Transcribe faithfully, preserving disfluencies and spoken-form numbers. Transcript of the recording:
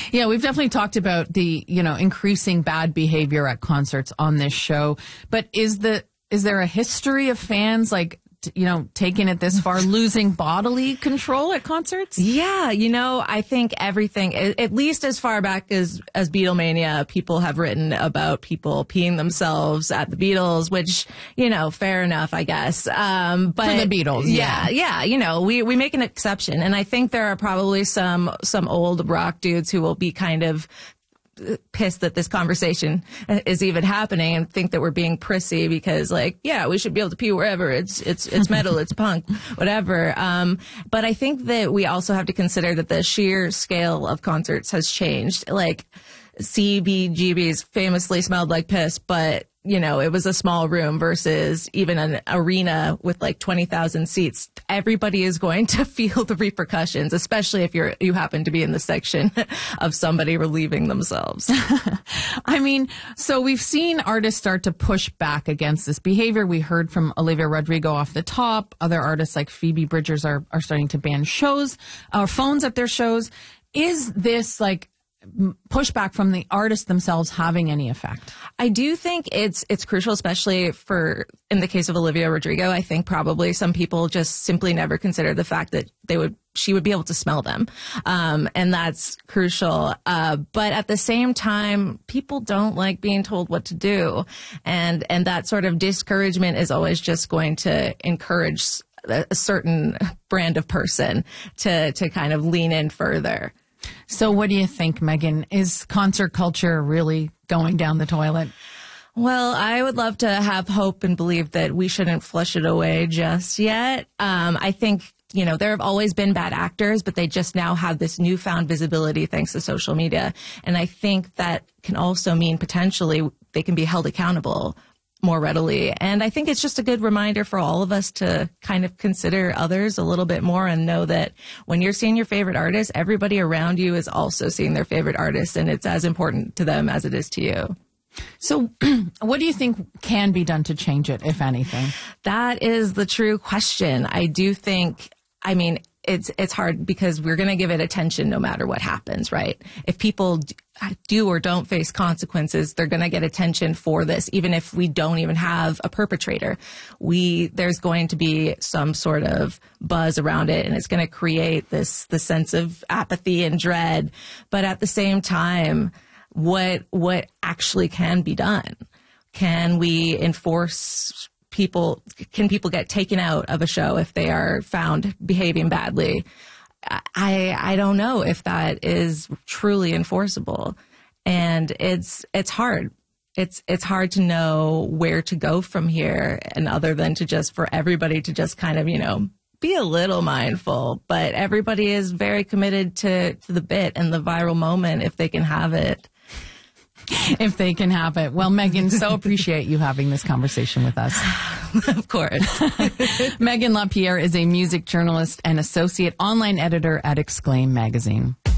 Yeah, we've definitely talked about the, you know, increasing bad behavior at concerts on this show. But is the is there a history of fans like, t- you know, taking it this far, losing bodily control at concerts? Yeah, you know, I think everything, at least as far back as, as Beatlemania, people have written about people peeing themselves at the Beatles, which, you know, fair enough, I guess. Um, but For the Beatles, yeah. yeah. Yeah, you know, we, we make an exception. And I think there are probably some, some old rock dudes who will be kind of pissed that this conversation is even happening and think that we're being prissy because, like, yeah, we should be able to pee wherever. It's it's it's metal, it's punk, whatever. Um, but I think that we also have to consider that the sheer scale of concerts has changed. Like, C B G B's famously smelled like piss, but you know, it was a small room versus even an arena with like twenty thousand seats. Everybody is going to feel the repercussions, especially if you're, you happen to be in the section of somebody relieving themselves. I mean, so we've seen artists start to push back against this behavior. We heard from Olivia Rodrigo off the top. Other artists like Phoebe Bridgers are, are starting to ban shows or phones at their shows. Is this like pushback from the artists themselves having any effect? I do think it's it's crucial, especially for, in the case of Olivia Rodrigo. I think probably some people just simply never consider the fact that they would she would be able to smell them. Um, and that's crucial. Uh, but at the same time, people don't like being told what to do. And, and that sort of discouragement is always just going to encourage a certain brand of person to, to kind of lean in further. So what do you think, Megan? Is concert culture really going down the toilet? Well, I would love to have hope and believe that we shouldn't flush it away just yet. Um, I think, you know, there have always been bad actors, but they just now have this newfound visibility thanks to social media. And I think that can also mean potentially they can be held accountable more readily. And I think it's just a good reminder for all of us to kind of consider others a little bit more and know that when you're seeing your favorite artist, everybody around you is also seeing their favorite artist, and it's as important to them as it is to you. So what do you think can be done to change it, if anything? That is the true question. I do think, I mean, it's it's hard because we're going to give it attention no matter what happens, right? If people do or don't face consequences, they're going to get attention for this, even if we don't even have a perpetrator. We there's going to be some sort of buzz around it, and it's going to create this the sense of apathy and dread. But at the same time, what what actually can be done? Can we enforce people? Can people get taken out of a show if they are found behaving badly? I I don't know if that is truly enforceable, and it's it's hard. It's it's hard to know where to go from here, and other than to just for everybody to just kind of, you know, be a little mindful. But everybody is very committed to to the bit and the viral moment if they can have it. If they can have it. Well, Megan, so appreciate you having this conversation with us. Of course. Megan LaPierre is a music journalist and associate online editor at Exclaim magazine.